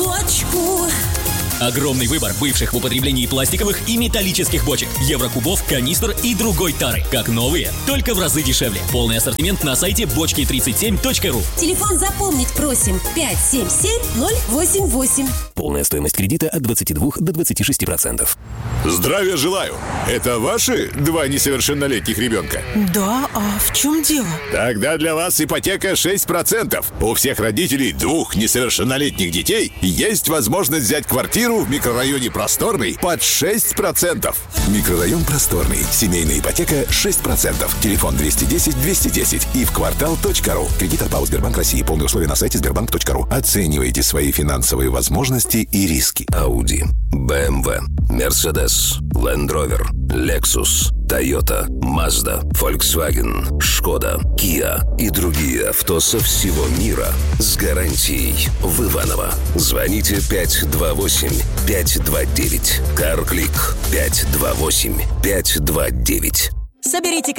бочку. Огромный выбор бывших в употреблении пластиковых и металлических бочек, еврокубов, канистр и другой тары. Как новые, только в разы дешевле. Полный ассортимент на сайте бочки37.ру. Телефон запомнить просим: 577-088. Полная стоимость кредита от 22 до 26%. Здравия желаю! Это ваши 2 несовершеннолетних ребенка? Да, а в чем дело? Тогда для вас ипотека 6%. У всех родителей 2 несовершеннолетних детей есть возможность взять квартиру в микрорайоне Просторный под 6%. Микрорайон Просторный. Семейная ипотека 6%. Телефон 210-210 и в квартал.ру. Кредит от ПАО Сбербанк России. Полные условия на сайте sberbank.ru. Оценивайте свои финансовые возможности и риски. Audi, BMW, Mercedes, Land Rover, Lexus, Toyota, Mazda, Volkswagen, Skoda, Kia и другие авто со всего мира с гарантией в Иваново. Звоните 528-529. CarClick 528-529. Соберите